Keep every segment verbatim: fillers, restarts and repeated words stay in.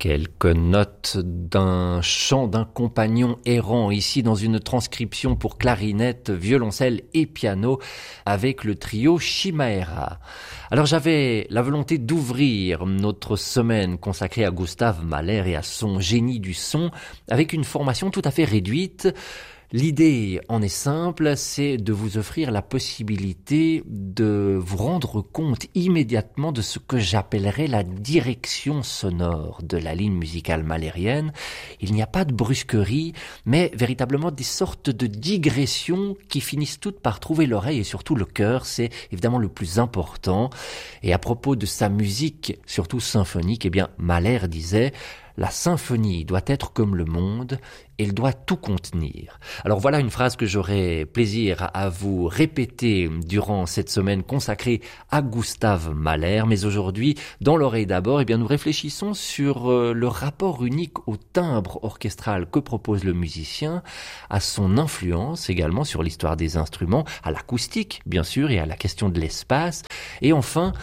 Quelques notes d'un chant d'un compagnon errant, ici dans une transcription pour clarinette, violoncelle et piano avec le trio Chimaera. Alors j'avais la volonté d'ouvrir notre semaine consacrée à Gustav Mahler et à son génie du son avec une formation tout à fait réduite. L'idée en est simple, c'est de vous offrir la possibilité de vous rendre compte immédiatement de ce que j'appellerais la direction sonore de la ligne musicale mahlérienne. Il n'y a pas de brusquerie, mais véritablement des sortes de digressions qui finissent toutes par trouver l'oreille et surtout le cœur, c'est évidemment le plus important. Et à propos de sa musique, surtout symphonique, eh bien Mahler disait: la symphonie doit être comme le monde, elle doit tout contenir. Alors voilà une phrase que j'aurai plaisir à vous répéter durant cette semaine consacrée à Gustav Mahler. Mais aujourd'hui, dans l'oreille d'abord, eh bien nous réfléchissons sur le rapport unique au timbre orchestral que propose le musicien, à son influence également sur l'histoire des instruments, à l'acoustique bien sûr et à la question de l'espace, et enfin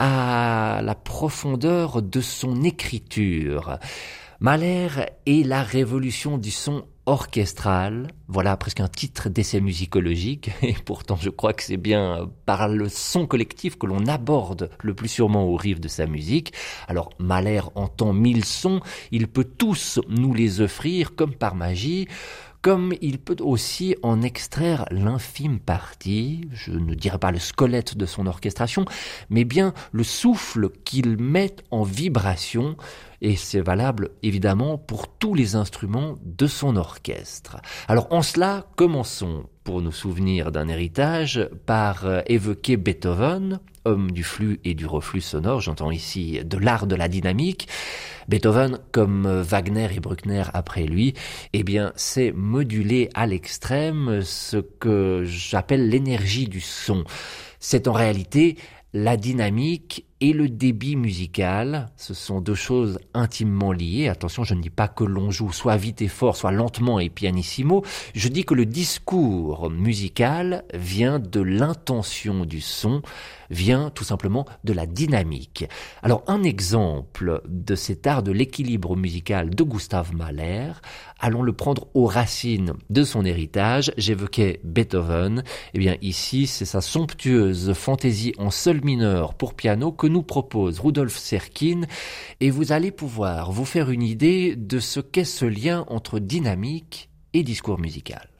à la profondeur de son écriture. Mahler et la révolution du son orchestral, voilà presque un titre d'essai musicologique, et pourtant je crois que c'est bien par le son collectif que l'on aborde le plus sûrement aux rives de sa musique. Alors Mahler entend mille sons, il peut tous nous les offrir comme par magie, comme il peut aussi en extraire l'infime partie, je ne dirais pas le squelette de son orchestration, mais bien le souffle qu'il met en vibration, et c'est valable évidemment pour tous les instruments de son orchestre. Alors en cela, commençons pour nous souvenir d'un héritage par évoquer Beethoven, homme du flux et du reflux sonore, j'entends ici de l'art de la dynamique. Beethoven, comme Wagner et Bruckner après lui, eh bien, c'est moduler à l'extrême ce que j'appelle l'énergie du son. C'est en réalité la dynamique et le débit musical, ce sont deux choses intimement liées. Attention, je ne dis pas que l'on joue soit vite et fort, soit lentement et pianissimo. Je dis que le discours musical vient de l'intention du son, vient tout simplement de la dynamique. Alors, un exemple de cet art de l'équilibre musical de Gustav Mahler, allons le prendre aux racines de son héritage. J'évoquais Beethoven. Eh bien, ici, c'est sa somptueuse fantaisie en sol mineur pour piano que nous propose Rudolf Serkin, et vous allez pouvoir vous faire une idée de ce qu'est ce lien entre dynamique et discours musical.